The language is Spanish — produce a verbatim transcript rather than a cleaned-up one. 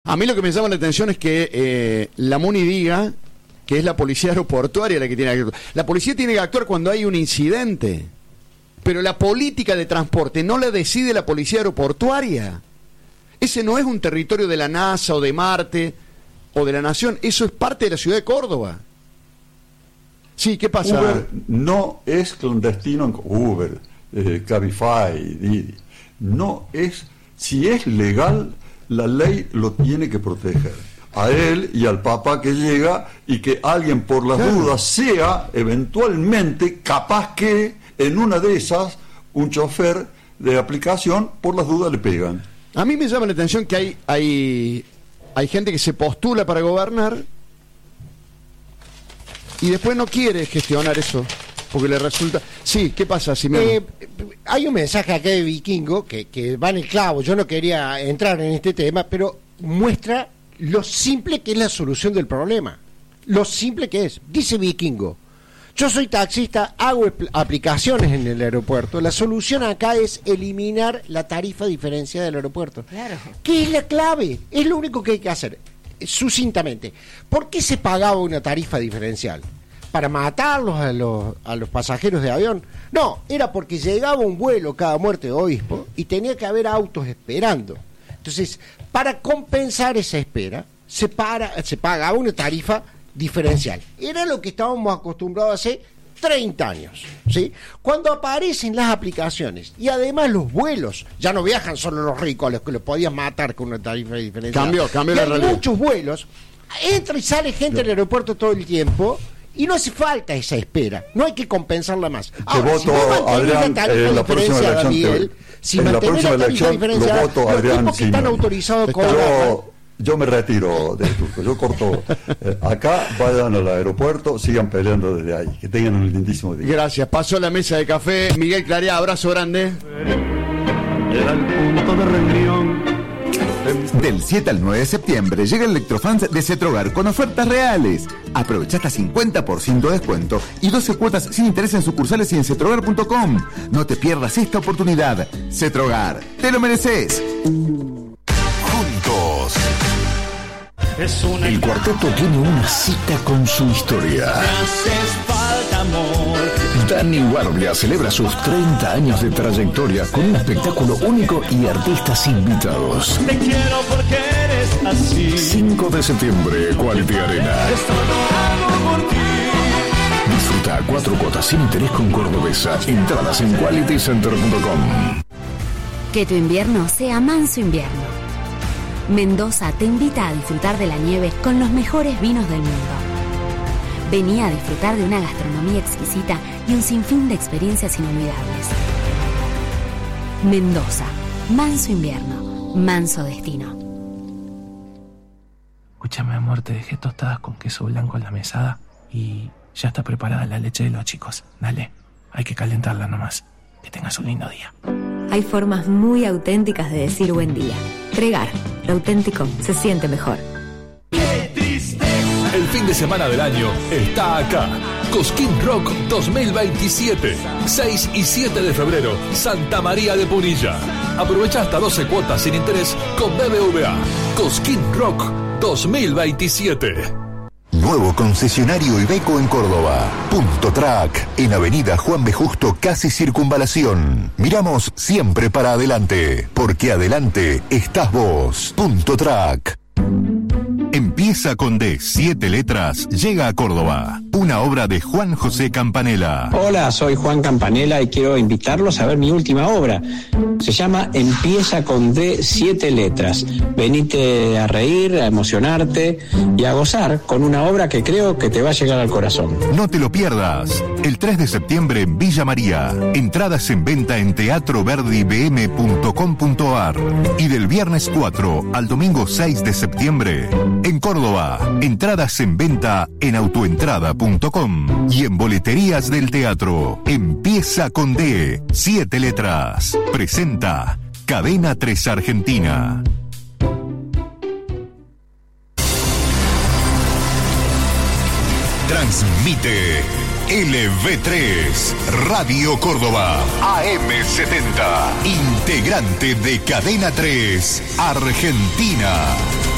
A mí lo que me llama la atención es que eh, la MUNI diga que es la policía aeroportuaria la que tiene que actuar. La policía tiene que actuar cuando hay un incidente, pero la política de transporte no la decide la policía aeroportuaria. Ese no es un territorio de la NASA o de Marte o de la Nación, eso es parte de la ciudad de Córdoba. Sí, ¿qué pasa? Uber no es clandestino en Uber, eh, Cabify, Didi. No es, si es legal, la ley lo tiene que proteger. A él y al papá que llega y que alguien por las claro. dudas sea eventualmente capaz que en una de esas un chofer de aplicación por las dudas le pegan. A mí me llama la atención que hay hay hay gente que se postula para gobernar y después no quiere gestionar eso porque le resulta... Sí, ¿qué pasa, Simeón? Eh, hay un mensaje acá de Vikingo que, que va en el clavo. Yo no quería entrar en este tema, pero muestra lo simple que es la solución del problema. Lo simple que es. Dice Vikingo: yo soy taxista, hago aplicaciones en el aeropuerto. La solución acá es eliminar la tarifa diferenciada del aeropuerto. Claro. ¿Qué es la clave? Es lo único que hay que hacer. Sucintamente, ¿por qué se pagaba una tarifa diferencial? ¿Para matarlos a los, a los pasajeros de avión? No, era porque llegaba un vuelo cada muerte de obispo y tenía que haber autos esperando. Entonces, para compensar esa espera, se, para, se pagaba una tarifa diferencial. Era lo que estábamos acostumbrados hace treinta años, ¿sí? Cuando aparecen las aplicaciones y además los vuelos, ya no viajan solo los ricos a los que los podías matar con una tarifa diferencial. Cambió, cambió y la hay realidad. Muchos vuelos, entra y sale gente del aeropuerto todo el tiempo y no hace falta esa espera, no hay que compensarla más. Te Ahora, voto, si vos Adrián, la tarifa en la próxima diferenciada, elección, Miguel, te, si en la mantenés próxima la tarifa elección diferenciada, lo voto los Adrián tipos que están Simeón. autorizados con Yo, yo me retiro de esto, yo corto. Eh, acá vayan al aeropuerto, sigan peleando desde ahí, que tengan un lindísimo día. Gracias, pasó la mesa de café. Miguel Clarea, abrazo grande. Era el punto de reunión. Del siete al nueve de septiembre llega el Electrofans de Cetrogar con ofertas reales. Aprovecha hasta cincuenta por ciento de descuento y doce cuotas sin interés en sucursales y en cetrogar punto com. No te pierdas esta oportunidad. Cetrogar, te lo mereces. Juntos. El cuarteto tiene una cita con su historia. Dani Guardia celebra sus treinta años de trayectoria con un espectáculo único y artistas invitados. Te quiero porque eres así. cinco de septiembre, Quality Arena. Esto lo hago por ti. Disfruta a cuatro cuotas sin interés con Cordobesa. Entradas en quality center punto com. Que tu invierno sea manso invierno. Mendoza te invita a disfrutar de la nieve con los mejores vinos del mundo. Vení a disfrutar de una gastronomía exquisita y un sinfín de experiencias inolvidables. Mendoza, manso invierno, manso destino. Escúchame, amor, te dejé tostadas con queso blanco en la mesada y ya está preparada la leche de los chicos. Dale, hay que calentarla nomás. Que tengas un lindo día. Hay formas muy auténticas de decir buen día. Tregar, lo auténtico se siente mejor. ¡Qué tristeza! El fin de semana del año está acá. Cosquín Rock dos mil veintisiete. seis y siete de febrero, Santa María de Punilla. Aprovecha hasta doce cuotas sin interés con B B V A. Cosquín Rock dos mil veintisiete. Nuevo concesionario Iveco en Córdoba. Punto Track, en Avenida Juan B. Justo, casi Circunvalación. Miramos siempre para adelante, porque adelante estás vos. Punto Track. Empieza con D, siete letras, llega a Córdoba. Una obra de Juan José Campanella. Hola, soy Juan Campanella y quiero invitarlos a ver mi última obra. Se llama Empieza con D, siete letras. Venite a reír, a emocionarte y a gozar con una obra que creo que te va a llegar al corazón. No te lo pierdas. El tres de septiembre en Villa María. Entradas en venta en teatro verdi b m punto com punto a r. Y del viernes cuatro al domingo seis de septiembre en Córdoba. Entradas en venta en autoentrada punto com y en boleterías del teatro. Empieza con D, siete letras. Presenta Cadena tres Argentina. Transmite L V tres, Radio Córdoba, A M setenta, integrante de Cadena tres Argentina.